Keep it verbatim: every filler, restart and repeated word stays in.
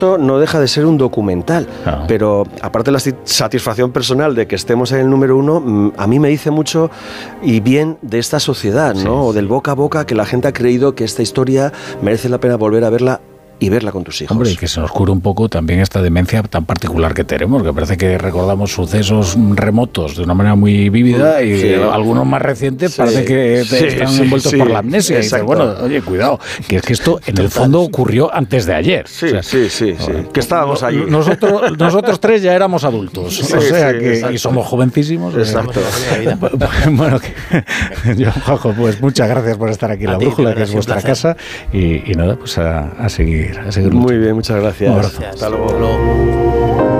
no deja de ser un documental, ah. pero aparte de la satisfacción personal de que estemos en el número uno, a mí me dice mucho y bien de esta sociedad, ¿no? Sí, o del boca a boca, que la gente ha creído que esta historia merece la pena volver a verla y verla con tus hijos. Hombre, y que se nos cure un poco también esta demencia tan particular que tenemos, que parece que recordamos sucesos remotos de una manera muy vívida y sí. algunos más recientes sí. parece que sí, están sí, envueltos sí. por la amnesia. Y dices, bueno, oye, cuidado, que es que esto en el fondo ocurrió antes de ayer. Sí, o sea, sí, sí, sí. Que estábamos allí. Nosotros, nosotros tres ya éramos adultos, sí, o sea, sí, que exacto. y somos jovencísimos. Exacto. Bueno, que, yo, Juanjo, pues muchas gracias por estar aquí en La Brújula, que es vuestra casa, y, y nada, pues a, a seguir. Muy bien, muchas gracias. Un abrazo. Hasta luego.